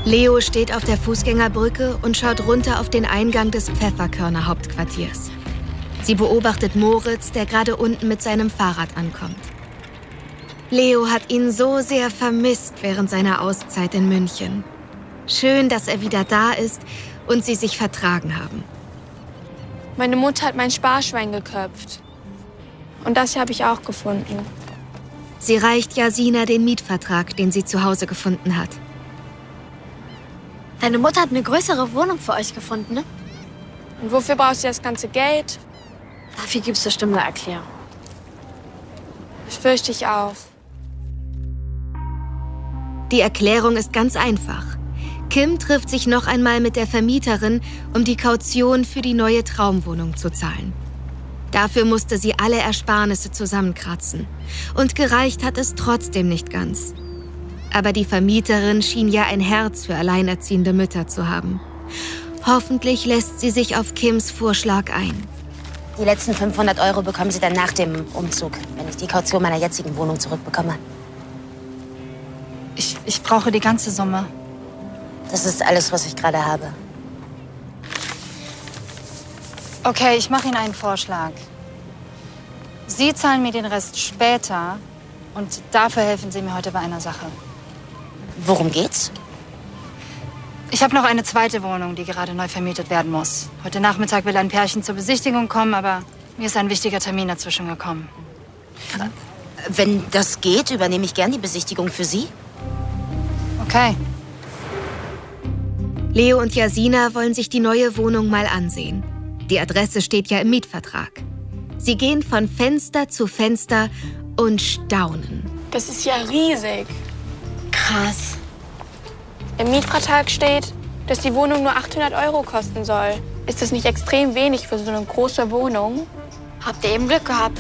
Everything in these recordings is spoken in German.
Leo steht auf der Fußgängerbrücke und schaut runter auf den Eingang des Pfefferkörner-Hauptquartiers. Sie beobachtet Moritz, der gerade unten mit seinem Fahrrad ankommt. Leo hat ihn so sehr vermisst während seiner Auszeit in München. Schön, dass er wieder da ist und sie sich vertragen haben. Meine Mutter hat mein Sparschwein geköpft. Und das hier habe ich auch gefunden. Sie reicht Jasina den Mietvertrag, den sie zu Hause gefunden hat. Deine Mutter hat eine größere Wohnung für euch gefunden, ne? Und wofür brauchst du das ganze Geld? Dafür gibt's bestimmt eine Erklärung. Das fürchte ich auch. Die Erklärung ist ganz einfach. Kim trifft sich noch einmal mit der Vermieterin, um die Kaution für die neue Traumwohnung zu zahlen. Dafür musste sie alle Ersparnisse zusammenkratzen. Und gereicht hat es trotzdem nicht ganz. Aber die Vermieterin schien ja ein Herz für alleinerziehende Mütter zu haben. Hoffentlich lässt sie sich auf Kims Vorschlag ein. Die letzten 500 € bekommen Sie dann nach dem Umzug, wenn ich die Kaution meiner jetzigen Wohnung zurückbekomme. Ich brauche die ganze Summe. Das ist alles, was ich gerade habe. Okay, ich mache Ihnen einen Vorschlag. Sie zahlen mir den Rest später und dafür helfen Sie mir heute bei einer Sache. Worum geht's? Ich habe noch eine zweite Wohnung, die gerade neu vermietet werden muss. Heute Nachmittag will ein Pärchen zur Besichtigung kommen, aber mir ist ein wichtiger Termin dazwischen gekommen. Wenn das geht, übernehme ich gern die Besichtigung für Sie. Okay. Leo und Jasina wollen sich die neue Wohnung mal ansehen. Die Adresse steht ja im Mietvertrag. Sie gehen von Fenster zu Fenster und staunen. Das ist ja riesig. Krass. Im Mietvertrag steht, dass die Wohnung nur 800 € kosten soll. Ist das nicht extrem wenig für so eine große Wohnung? Habt ihr eben Glück gehabt.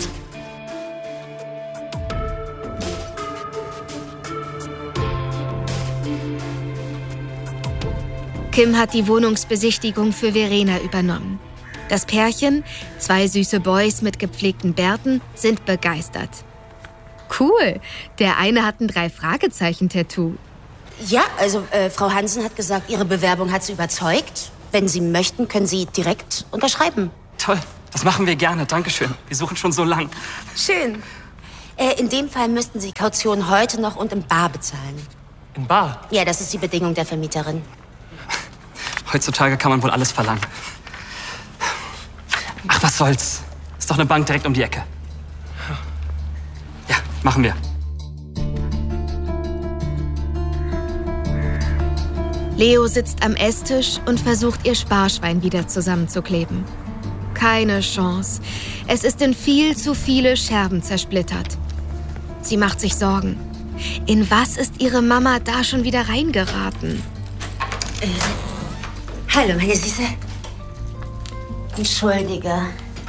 Kim hat die Wohnungsbesichtigung für Verena übernommen. Das Pärchen, 2 süße Boys mit gepflegten Bärten, sind begeistert. Cool, der eine hat ein 3-Fragezeichen-Tattoo. Ja, also Frau Hansen hat gesagt, Ihre Bewerbung hat sie überzeugt. Wenn Sie möchten, können Sie direkt unterschreiben. Toll, das machen wir gerne. Dankeschön. Wir suchen schon so lang. Schön. In dem Fall müssten Sie Kaution heute noch und im Bar bezahlen. In bar? Ja, das ist die Bedingung der Vermieterin. Heutzutage kann man wohl alles verlangen. Ach, was soll's. Ist doch eine Bank direkt um die Ecke. Ja, machen wir. Leo sitzt am Esstisch und versucht, ihr Sparschwein wieder zusammenzukleben. Keine Chance. Es ist in viel zu viele Scherben zersplittert. Sie macht sich Sorgen. In was ist ihre Mama da schon wieder reingeraten? Hallo, meine Süße. Entschuldige.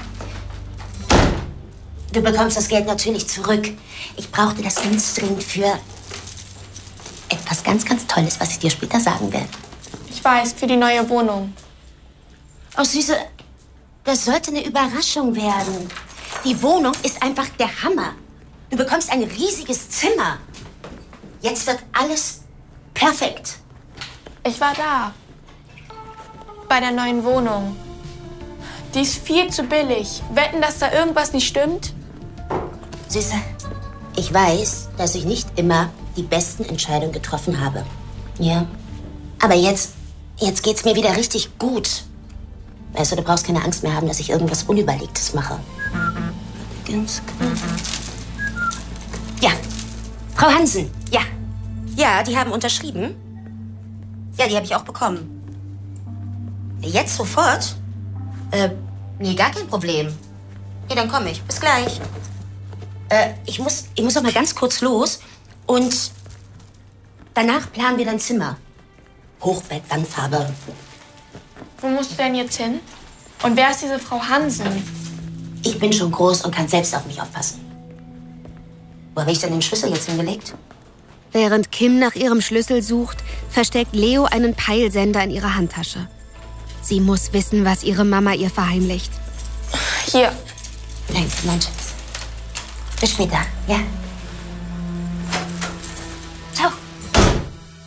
Du bekommst das Geld natürlich zurück. Ich brauchte das ganz dringend für etwas ganz, ganz Tolles, was ich dir später sagen werde. Ich weiß, für die neue Wohnung. Oh, Süße, das sollte eine Überraschung werden. Die Wohnung ist einfach der Hammer. Du bekommst ein riesiges Zimmer. Jetzt wird alles perfekt. Ich war da. Bei der neuen Wohnung. Die ist viel zu billig. Wetten, dass da irgendwas nicht stimmt? Süße, ich weiß, dass ich nicht immer die besten Entscheidungen getroffen habe. Ja. Aber jetzt geht's mir wieder richtig gut. Weißt du, du brauchst keine Angst mehr haben, dass ich irgendwas Unüberlegtes mache. Ganz genau. Ja. Frau Hansen, ja. Ja, die haben unterschrieben. Ja, die habe ich auch bekommen. Jetzt sofort? Nee, gar kein Problem. Ja, dann komme ich. Bis gleich. Ich muss noch mal ganz kurz los. Und danach planen wir dein Zimmer. Hochbett, Wandfarbe. Wo musst du denn jetzt hin? Und wer ist diese Frau Hansen? Ich bin schon groß und kann selbst auf mich aufpassen. Wo habe ich denn den Schlüssel jetzt hingelegt? Während Kim nach ihrem Schlüssel sucht, versteckt Leo einen Peilsender in ihrer Handtasche. Sie muss wissen, was ihre Mama ihr verheimlicht. Hier. Danke, mein Schatz. Bis später, ja? Ciao.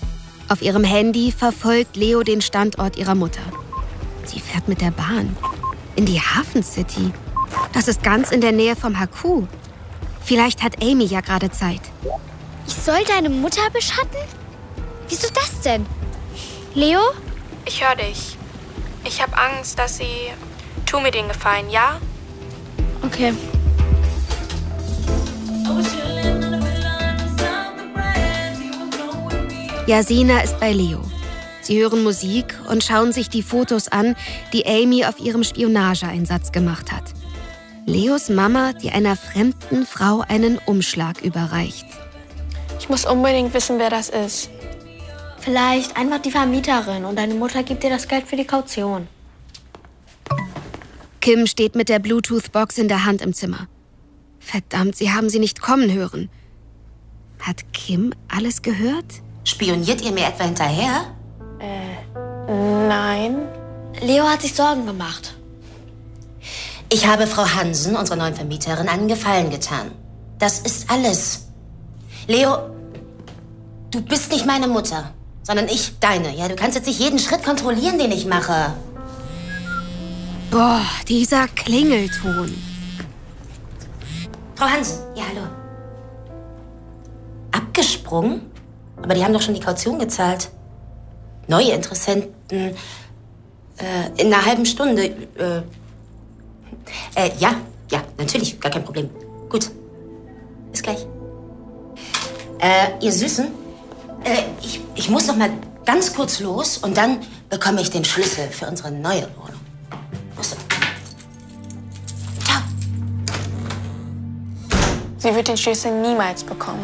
Auf ihrem Handy verfolgt Leo den Standort ihrer Mutter. Sie fährt mit der Bahn in die Hafen City. Das ist ganz in der Nähe vom HQ. Vielleicht hat Amy ja gerade Zeit. Ich soll deine Mutter beschatten? Wieso das denn? Leo? Ich höre dich. Ich habe Angst, dass sie... Tu mir den Gefallen, ja? Okay. Yasina ist bei Leo. Sie hören Musik und schauen sich die Fotos an, die Amy auf ihrem Spionageeinsatz gemacht hat. Leos Mama, die einer fremden Frau einen Umschlag überreicht. Ich muss unbedingt wissen, wer das ist. Vielleicht einfach die Vermieterin und deine Mutter gibt dir das Geld für die Kaution. Kim steht mit der Bluetooth-Box in der Hand im Zimmer. Verdammt, sie haben sie nicht kommen hören. Hat Kim alles gehört? Spioniert ihr mir etwa hinterher? Nein. Leo hat sich Sorgen gemacht. Ich habe Frau Hansen, unserer neuen Vermieterin, einen Gefallen getan. Das ist alles. Leo, du bist nicht meine Mutter, sondern ich deine. Ja, du kannst jetzt nicht jeden Schritt kontrollieren, den ich mache. Boah, dieser Klingelton. Frau Hansen, ja, hallo. Abgesprungen? Aber die haben doch schon die Kaution gezahlt. Neue Interessenten. In einer halben Stunde. Ja, natürlich, gar kein Problem. Gut. Bis gleich. Ihr Süßen, ich muss noch mal ganz kurz los und dann bekomme ich den Schlüssel für unsere neue Wohnung. Ciao. Sie wird den Schlüssel niemals bekommen.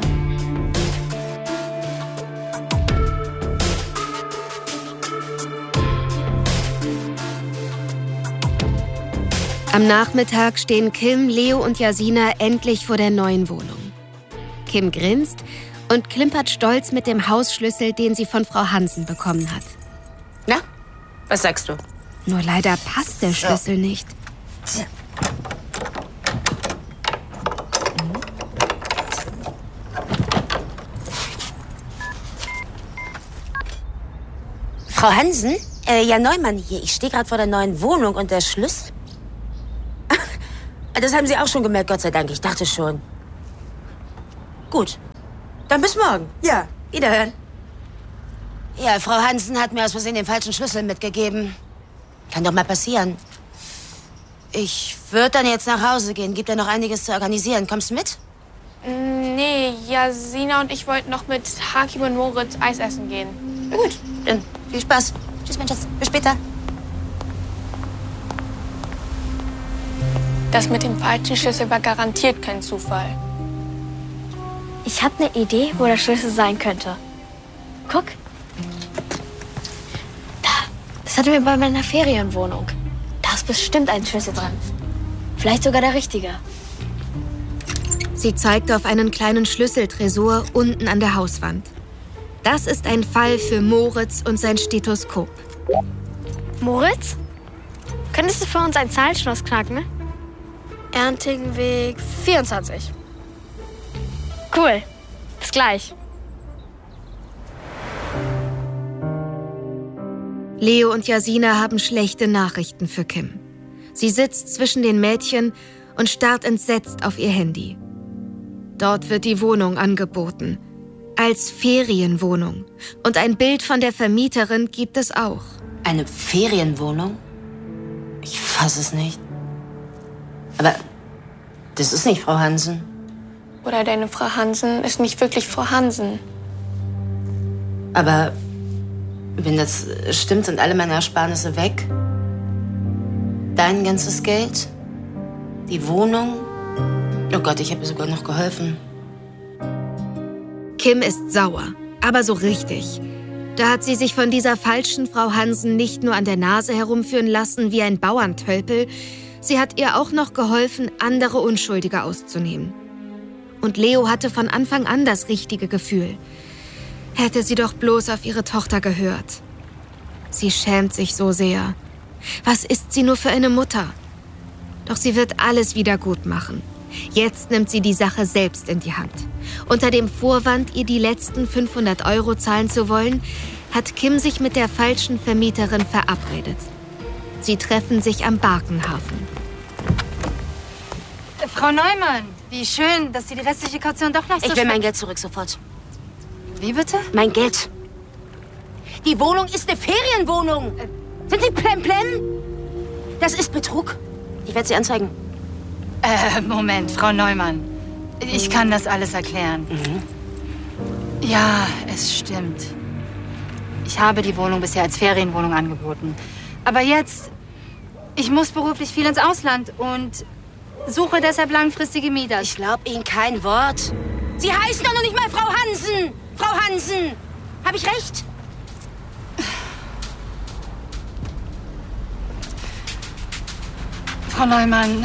Am Nachmittag stehen Kim, Leo und Yasina endlich vor der neuen Wohnung. Kim grinst und klimpert stolz mit dem Hausschlüssel, den sie von Frau Hansen bekommen hat. Na, was sagst du? Nur leider passt der Schlüssel nicht. Frau Hansen? Ja, Neumann hier. Ich stehe gerade vor der neuen Wohnung und der Schlüssel... Das haben Sie auch schon gemerkt, Gott sei Dank. Ich dachte schon. Gut. Dann bis morgen. Ja, wiederhören. Ja, Frau Hansen hat mir aus Versehen den falschen Schlüssel mitgegeben. Kann doch mal passieren. Ich würde dann jetzt nach Hause gehen. Gibt ja noch einiges zu organisieren. Kommst du mit? Nee, Yasina und ich wollten noch mit Hakim und Moritz Eis essen gehen. Gut, dann viel Spaß. Tschüss, mein Schatz. Bis später. Das mit dem falschen Schlüssel war garantiert kein Zufall. Ich habe eine Idee, wo der Schlüssel sein könnte. Guck. Da. Das hatten wir bei meiner Ferienwohnung. Da ist bestimmt ein Schlüssel dran. Vielleicht sogar der richtige. Sie zeigt auf einen kleinen Schlüsseltresor unten an der Hauswand. Das ist ein Fall für Moritz und sein Stethoskop. Moritz? Könntest du für uns ein Zahlenschloss knacken? Erntingweg 24. Cool. Bis gleich. Leo und Yasina haben schlechte Nachrichten für Kim. Sie sitzt zwischen den Mädchen und starrt entsetzt auf ihr Handy. Dort wird die Wohnung angeboten. Als Ferienwohnung. Und ein Bild von der Vermieterin gibt es auch. Eine Ferienwohnung? Ich fasse es nicht. Aber das ist nicht Frau Hansen. Oder deine Frau Hansen ist nicht wirklich Frau Hansen. Aber wenn das stimmt, sind alle meine Ersparnisse weg. Dein ganzes Geld, die Wohnung. Oh Gott, ich habe ihr sogar noch geholfen. Kim ist sauer, aber so richtig. Da hat sie sich von dieser falschen Frau Hansen nicht nur an der Nase herumführen lassen wie ein Bauerntölpel, sie hat ihr auch noch geholfen, andere Unschuldige auszunehmen. Und Leo hatte von Anfang an das richtige Gefühl. Hätte sie doch bloß auf ihre Tochter gehört. Sie schämt sich so sehr. Was ist sie nur für eine Mutter? Doch sie wird alles wieder gut machen. Jetzt nimmt sie die Sache selbst in die Hand. Unter dem Vorwand, ihr die letzten 500 € zahlen zu wollen, hat Kim sich mit der falschen Vermieterin verabredet. Sie treffen sich am Barkenhafen. Frau Neumann, wie schön, dass Sie die restliche Kaution doch noch so... Ich will mein Geld zurück, sofort. Wie bitte? Mein Geld. Die Wohnung ist eine Ferienwohnung. Sind Sie plemplem? Das ist Betrug. Ich werde Sie anzeigen. Moment, Frau Neumann. Ich kann das alles erklären. Ja, es stimmt. Ich habe die Wohnung bisher als Ferienwohnung angeboten. Aber jetzt, ich muss beruflich viel ins Ausland und suche deshalb langfristige Mieter. Ich glaube Ihnen kein Wort. Sie heißen doch noch nicht mal Frau Hansen. Frau Hansen. Habe ich recht? Frau Neumann,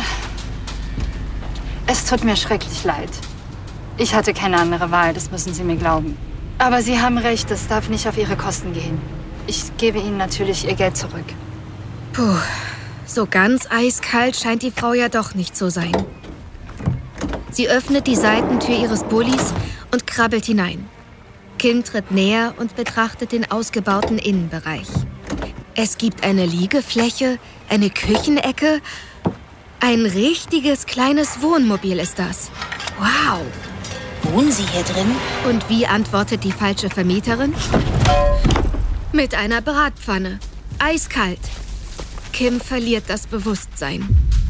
es tut mir schrecklich leid. Ich hatte keine andere Wahl, das müssen Sie mir glauben. Aber Sie haben recht, es darf nicht auf Ihre Kosten gehen. Ich gebe Ihnen natürlich Ihr Geld zurück. Puh, so ganz eiskalt scheint die Frau ja doch nicht zu sein. Sie öffnet die Seitentür ihres Bullis und krabbelt hinein. Kim tritt näher und betrachtet den ausgebauten Innenbereich. Es gibt eine Liegefläche, eine Küchenecke. Ein richtiges kleines Wohnmobil ist das. Wow. Wohnen Sie hier drin? Und wie antwortet die falsche Vermieterin? Mit einer Bratpfanne. Eiskalt. Kim verliert das Bewusstsein.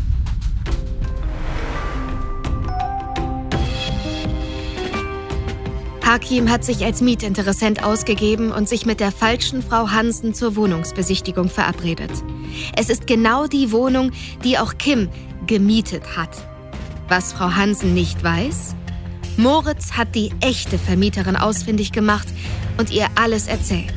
Hakim hat sich als Mietinteressent ausgegeben und sich mit der falschen Frau Hansen zur Wohnungsbesichtigung verabredet. Es ist genau die Wohnung, die auch Kim gemietet hat. Was Frau Hansen nicht weiß? Moritz hat die echte Vermieterin ausfindig gemacht und ihr alles erzählt.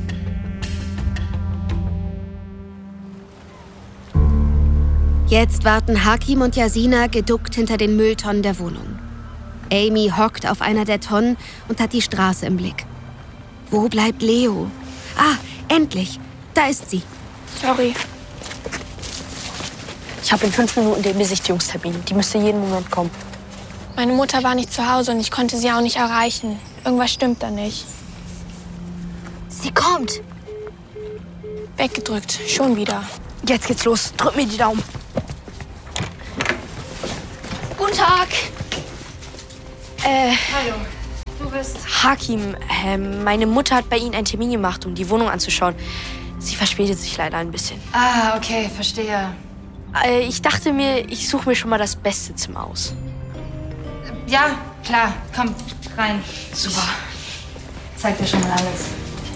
Jetzt warten Hakim und Yasina geduckt hinter den Mülltonnen der Wohnung. Amy hockt auf einer der Tonnen und hat die Straße im Blick. Wo bleibt Leo? Ah, endlich. Da ist sie. Sorry. Ich habe in 5 Minuten den Besichtigungstermin. Die müsste jeden Moment kommen. Meine Mutter war nicht zu Hause und ich konnte sie auch nicht erreichen. Irgendwas stimmt da nicht. Sie kommt. Weggedrückt. Schon wieder. Jetzt geht's los. Drück mir die Daumen. Guten Tag. Hallo, du bist... Hakim, meine Mutter hat bei Ihnen einen Termin gemacht, um die Wohnung anzuschauen. Sie verspätet sich leider ein bisschen. Ah, okay, verstehe. Ich dachte mir, ich suche mir schon mal das beste Zimmer aus. Ja, klar, komm, rein. Super. Ich zeig dir schon mal alles.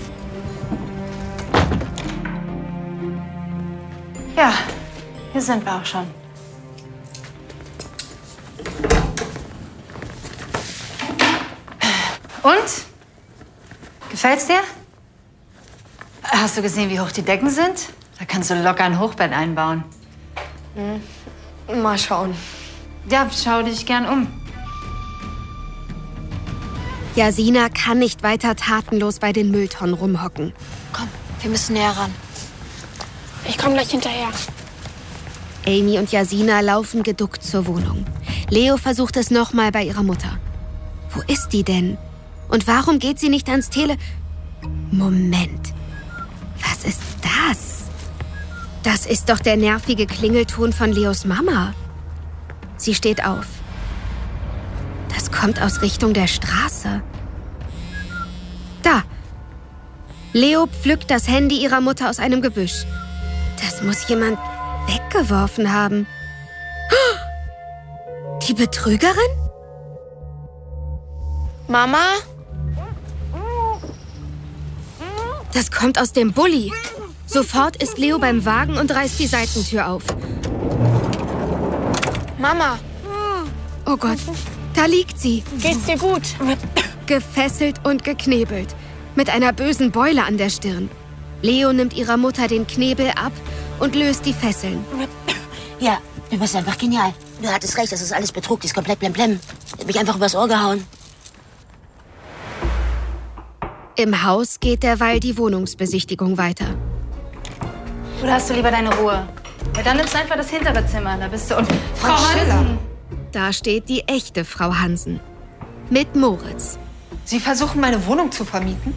Ja, hier sind wir auch schon. Und? Gefällt's dir? Hast du gesehen, wie hoch die Decken sind? Da kannst du locker ein Hochbett einbauen. Mal schauen. Ja, schau dich gern um. Yasina kann nicht weiter tatenlos bei den Mülltonnen rumhocken. Komm, wir müssen näher ran. Ich komme gleich hinterher. Amy und Yasina laufen geduckt zur Wohnung. Leo versucht es nochmal bei ihrer Mutter. Wo ist die denn? Und warum geht sie nicht ans Moment. Was ist das? Das ist doch der nervige Klingelton von Leos Mama. Sie steht auf. Das kommt aus Richtung der Straße. Da. Leo pflückt das Handy ihrer Mutter aus einem Gebüsch. Das muss jemand weggeworfen haben. Die Betrügerin? Mama? Das kommt aus dem Bulli. Sofort ist Leo beim Wagen und reißt die Seitentür auf. Mama, Oh Gott, da liegt sie. geht's dir gut? Gefesselt und geknebelt. Mit einer bösen Beule an der Stirn. Leo nimmt ihrer Mutter den Knebel ab und löst die Fesseln. Ja, du bist einfach genial. Du hattest recht, das ist alles Betrug, die ist komplett blemblem. Die hat mich einfach übers Ohr gehauen. Im Haus geht derweil die Wohnungsbesichtigung weiter. Oder hast du lieber deine Ruhe? Ja, dann nimmst du einfach das hintere Zimmer. Da bist du und... Frau Hansen! Da steht die echte Frau Hansen. mit Moritz. Sie versuchen, meine Wohnung zu vermieten?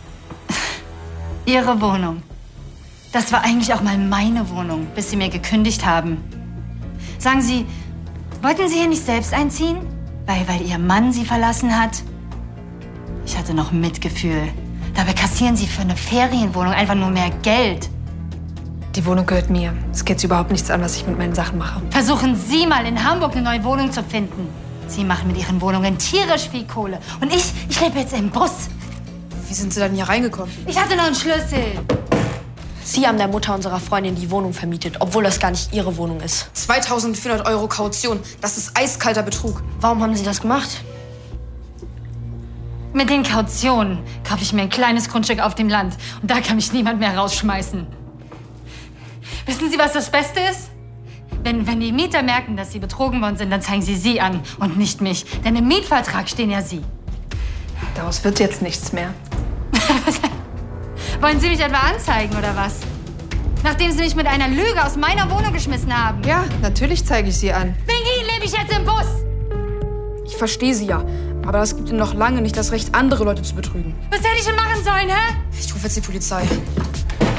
Ihre Wohnung. Das war eigentlich auch mal meine Wohnung, bis Sie mir gekündigt haben. Sagen Sie, wollten Sie hier nicht selbst einziehen? Weil Ihr Mann Sie verlassen hat? Ich hatte noch Mitgefühl. Dabei kassieren Sie für eine Ferienwohnung einfach nur mehr Geld. Die Wohnung gehört mir. Es geht Sie überhaupt nichts an, was ich mit meinen Sachen mache. Versuchen Sie mal in Hamburg eine neue Wohnung zu finden. Sie machen mit Ihren Wohnungen tierisch viel Kohle. Und ich lebe jetzt im Bus. Wie sind Sie dann hier reingekommen? Ich hatte noch einen Schlüssel. Sie haben der Mutter unserer Freundin die Wohnung vermietet, obwohl das gar nicht ihre Wohnung ist. 2.400 € Kaution. Das ist eiskalter Betrug. Warum haben Sie das gemacht? Mit den Kautionen kaufe ich mir ein kleines Grundstück auf dem Land. Und da kann mich niemand mehr rausschmeißen. Wissen Sie, was das Beste ist? Wenn die Mieter merken, dass sie betrogen worden sind, dann zeigen sie an und nicht mich. Denn im Mietvertrag stehen ja Sie. Daraus wird jetzt nichts mehr. Wollen Sie mich etwa anzeigen, oder was? Nachdem Sie mich mit einer Lüge aus meiner Wohnung geschmissen haben. Ja, natürlich zeige ich Sie an. Wegen Ihnen lebe ich jetzt im Bus. Ich verstehe Sie ja. Aber das gibt Ihnen noch lange nicht das Recht, andere Leute zu betrügen. Was hätte ich denn machen sollen, hä? Ich rufe jetzt die Polizei.